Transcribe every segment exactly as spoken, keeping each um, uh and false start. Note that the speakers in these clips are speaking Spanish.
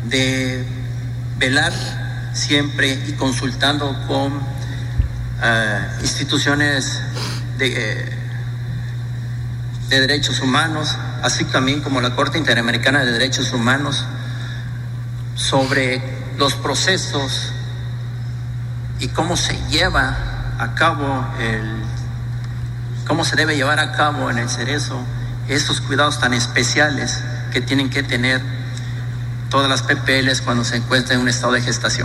de velar siempre y consultando con uh, instituciones de, eh, de derechos humanos, así también como la Corte Interamericana de Derechos Humanos, sobre los procesos y cómo se lleva a cabo el, cómo se debe llevar a cabo en el Cerezo estos cuidados tan especiales que tienen que tener todas las P P Ls cuando se encuentran en un estado de gestación.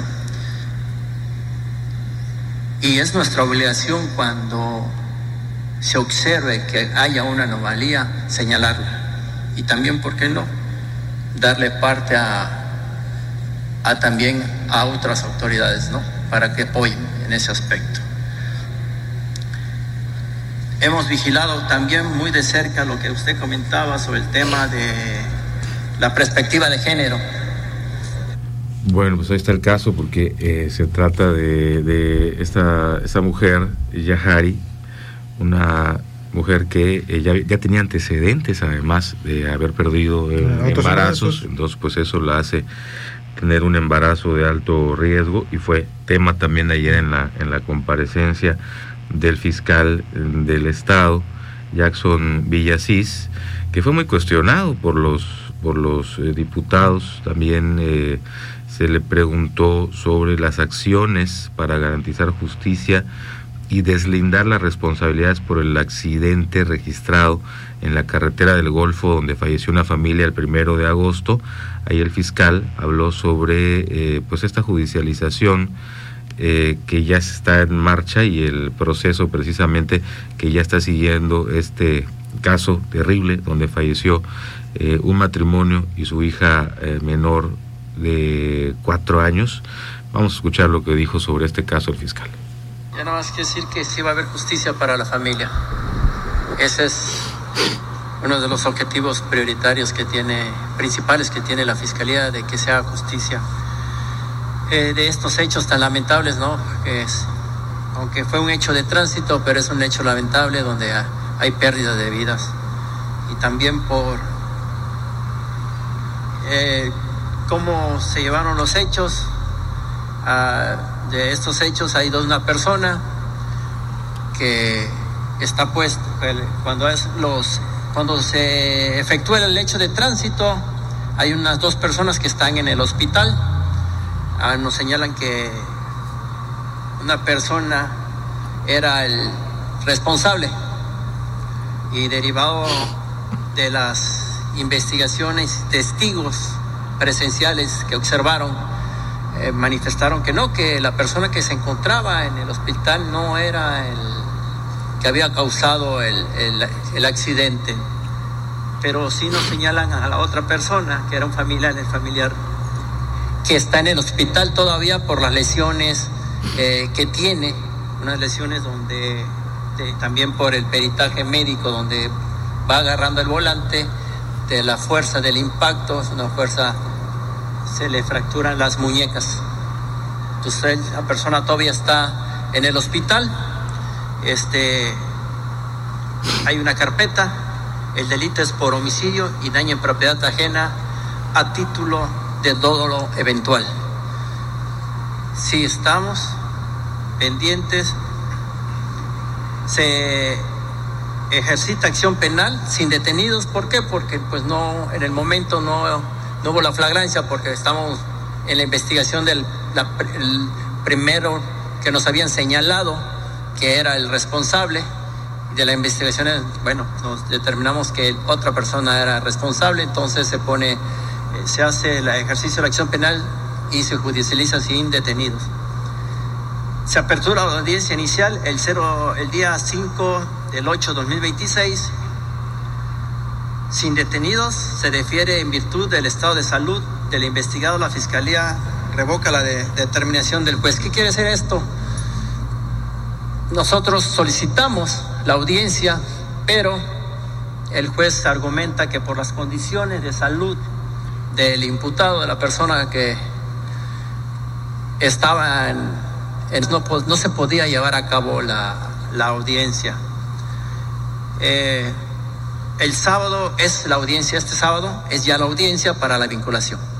Y es nuestra obligación, cuando se observe que haya una anomalía, señalarla. Y también, ¿por qué no?, darle parte a, a también a otras autoridades, ¿no?, para que apoyen en ese aspecto. Hemos vigilado también muy de cerca lo que usted comentaba sobre el tema de la perspectiva de género. Bueno, pues ahí está el caso, porque eh, se trata de, de esta, esta mujer, Yahari, una mujer que eh, ya, ya tenía antecedentes, además de haber perdido eh, embarazos, entonces pues eso la hace tener un embarazo de alto riesgo, y fue tema también ayer en la, en la comparecencia del fiscal del estado, Jackson Villasís, que fue muy cuestionado por los, por los eh, diputados. También eh, se le preguntó sobre las acciones para garantizar justicia y deslindar las responsabilidades por el accidente registrado en la carretera del Golfo, donde falleció una familia el primero de agosto. Ahí el fiscal habló sobre eh, pues esta judicialización eh, que ya está en marcha, y el proceso precisamente que ya está siguiendo este caso terrible donde falleció eh, un matrimonio y su hija eh, menor de cuatro años. Vamos a escuchar lo que dijo sobre este caso el fiscal. Ya nada más que decir que sí va a haber justicia para la familia. Ese es uno de los objetivos prioritarios que tiene, principales que tiene la Fiscalía, de que sea justicia eh, de estos hechos tan lamentables, ¿no? Que es, aunque fue un hecho de tránsito, pero es un hecho lamentable donde hay pérdida de vidas. Y también por eh, cómo se llevaron los hechos. Uh, de estos hechos hay dos, una persona que está puesta cuando es los cuando se efectúa el hecho de tránsito. Hay unas dos personas que están en el hospital. Uh, nos señalan que una persona era el responsable, y derivado de las investigaciones, testigos presenciales que observaron, Eh, manifestaron que no, que la persona que se encontraba en el hospital no era el que había causado el, el, el accidente, pero sí nos señalan a la otra persona, que era un familiar, el familiar que está en el hospital todavía por las lesiones eh, que tiene, unas lesiones donde de, también por el peritaje médico, donde va agarrando el volante de la fuerza del impacto, es una fuerza, se le fracturan las muñecas. Entonces la persona todavía está en el hospital. Este, hay una carpeta. El delito es por homicidio y daño en propiedad ajena a título de dolo eventual. Sí, estamos pendientes. Se ejercita acción penal sin detenidos. ¿Por qué? Porque pues no, en el momento no No hubo la flagrancia, porque estamos en la investigación del la, el primero que nos habían señalado que era el responsable. De la investigación, bueno, nos determinamos que otra persona era responsable, entonces se pone, eh, se hace el ejercicio de la acción penal y se judicializa sin detenidos. Se apertura la audiencia inicial el, cero, el día cinco del ocho de dos mil veintiséis. Sin detenidos, se defiere en virtud del estado de salud del investigado. La Fiscalía revoca la de, determinación del juez. ¿Qué quiere decir esto? Nosotros solicitamos la audiencia, pero el juez argumenta que por las condiciones de salud del imputado, de la persona que estaba en, en no, no se podía llevar a cabo la, la audiencia. Eh, El sábado es la audiencia, este sábado es ya la audiencia para la vinculación.